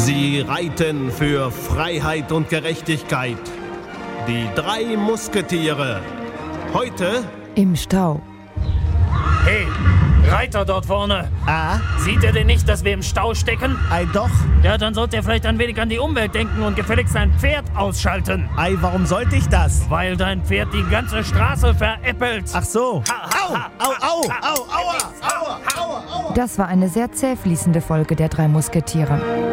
Sie reiten für Freiheit und Gerechtigkeit. Die 3 Musketiere. Heute im Stau. Hey, Reiter dort vorne. Ah? Sieht er denn nicht, dass wir im Stau stecken? Ei, doch. Ja, dann sollte er vielleicht ein wenig an die Umwelt denken und gefälligst sein Pferd ausschalten. Ei, warum sollte ich das? Weil dein Pferd die ganze Straße veräppelt. Ach so. Au, au, au, au, aua, aua, aua, aua. Das war eine sehr zäh fließende Folge der 3 Musketiere.